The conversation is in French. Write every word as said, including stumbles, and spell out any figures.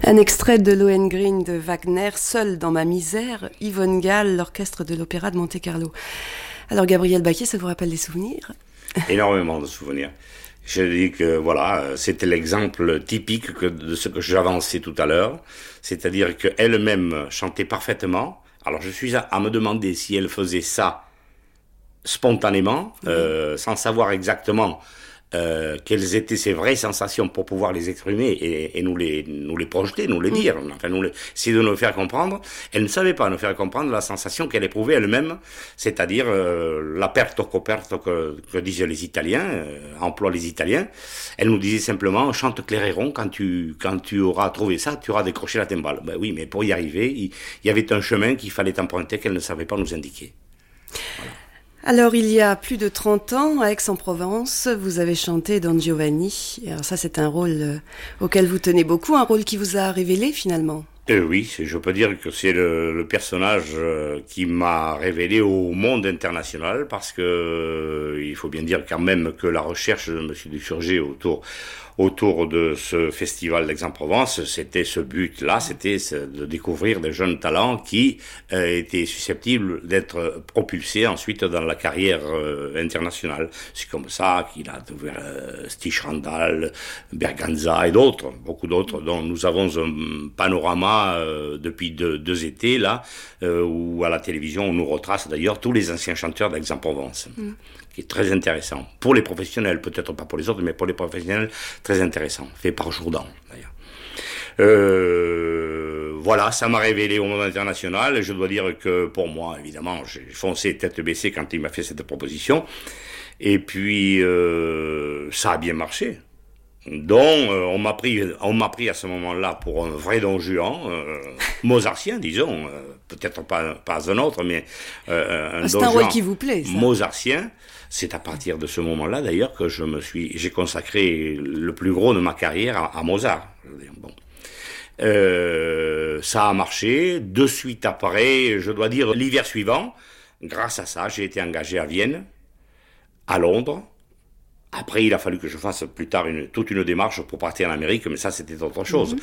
Un extrait de Lohengrin de Wagner, Seul dans ma misère, Yvonne Gall, l'orchestre de l'Opéra de Monte-Carlo. Alors Gabriel Baquier, ça vous rappelle des souvenirs ? Énormément de souvenirs. Je dis que voilà, c'était l'exemple typique que de ce que j'avançais tout à l'heure, c'est-à-dire qu'elle-même chantait parfaitement. Alors je suis à, à me demander si elle faisait ça spontanément, mmh. euh, sans savoir exactement Euh, quelles étaient ses vraies sensations pour pouvoir les exprimer et, et nous les nous les projeter, nous les mmh. dire, enfin nous les, essayer de nous faire comprendre. Elle ne savait pas nous faire comprendre la sensation qu'elle éprouvait elle-même, c'est-à-dire euh, la perte coperto que, que disent les Italiens, euh, emploient les Italiens. Elle nous disait simplement chante Claireron, quand tu quand tu auras trouvé ça, tu auras décroché la timbale. Ben oui, mais pour y arriver, il, il y avait un chemin qu'il fallait emprunter qu'elle ne savait pas nous indiquer. Voilà. Alors, il y a plus de trente ans, à Aix-en-Provence, vous avez chanté Don Giovanni. Alors ça, c'est un rôle euh, auquel vous tenez beaucoup, un rôle qui vous a révélé finalement. Euh, oui, je peux dire que c'est le, le personnage euh, qui m'a révélé au monde international, parce que euh, il faut bien dire quand même que la recherche de M. Dusurgé autour autour de ce festival d'Aix-en-Provence, c'était ce but-là, c'était de découvrir des jeunes talents qui euh, étaient susceptibles d'être propulsés ensuite dans la carrière euh, internationale. C'est comme ça qu'il a découvert euh, Stich Randall, Berganza et d'autres, beaucoup d'autres, dont nous avons un panorama euh, depuis deux, deux étés, là, euh, où à la télévision on nous retrace d'ailleurs tous les anciens chanteurs d'Aix-en-Provence. Mm. Qui est très intéressant. Pour les professionnels, peut-être pas pour les autres, mais pour les professionnels, très intéressant. Fait par Jourdan, d'ailleurs. Euh, voilà, ça m'a révélé au monde international. Je dois dire que, pour moi, évidemment, j'ai foncé tête baissée quand il m'a fait cette proposition. Et puis, euh, ça a bien marché. Donc, euh, on m'a pris, on m'a pris à ce moment-là pour un vrai Don Juan, euh, mozartien, disons, euh, peut-être pas, pas un autre, mais euh, un C'est Don un rôle Juan qui vous plaît, ça. Mozartien. C'est à partir de ce moment-là, d'ailleurs, que je me suis, j'ai consacré le plus gros de ma carrière à, à Mozart. Bon. Euh, ça a marché. De suite après, je dois dire, l'hiver suivant, grâce à ça, j'ai été engagé à Vienne, à Londres. Après, il a fallu que je fasse plus tard une, toute une démarche pour partir en Amérique, mais ça, c'était autre chose. Mm-hmm.